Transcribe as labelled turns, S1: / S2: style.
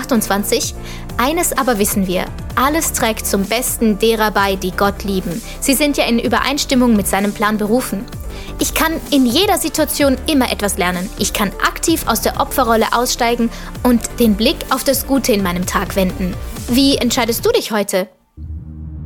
S1: 28: Eines aber wissen wir, alles trägt zum Besten derer bei, die Gott lieben. Sie sind ja in Übereinstimmung mit seinem Plan berufen. Ich kann in jeder Situation immer etwas lernen. Ich kann aktiv aus der Opferrolle aussteigen und den Blick auf das Gute in meinem Tag wenden. Wie entscheidest du dich heute?